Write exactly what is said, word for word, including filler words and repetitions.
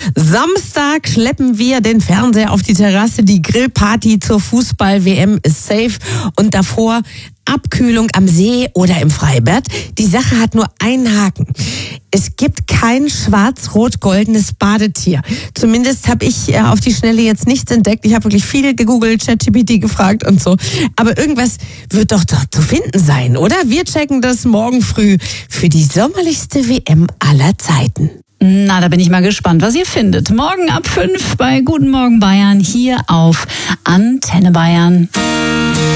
Samstag schleppen wir den Fernseher auf die Terrasse. Die Grillparty zur Fußball-W M ist safe. Und davor Abkühlung am See oder im Freibad. Die Sache hat nur einen Haken. Es gibt kein schwarz-rot-goldenes Badetier. Zumindest habe ich äh, auf die Schnelle jetzt nichts entdeckt. Ich habe wirklich viel gegoogelt, ChatGPT gefragt und so. Aber irgendwas wird doch doch zu finden sein, oder? Wir checken das morgen früh für die sommerlichste W M aller Zeiten. Na, da bin ich mal gespannt, was ihr findet. Morgen ab fünf bei Guten Morgen Bayern hier auf Antenne Bayern.